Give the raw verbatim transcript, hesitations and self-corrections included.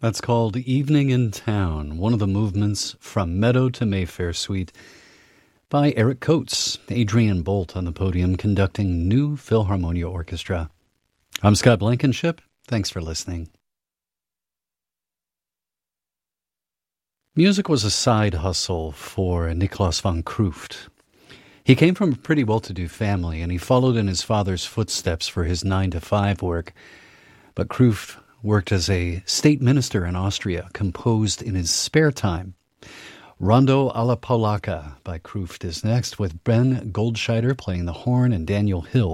That's called Evening in Town, one of the movements from Meadow to Mayfair Suite by Eric Coates, Adrian Bolt on the podium conducting New Philharmonia Orchestra. I'm Scott Blankenship. Thanks for listening. Music was a side hustle for Niklaus von Krooft. He came from a pretty well-to-do family, and he followed in his father's footsteps for his nine to five work. But Krooft worked as a state minister in Austria, composed in his spare time. Rondo alla Polacca by Krooft is next, with Ben Goldscheider playing the horn and Daniel Hill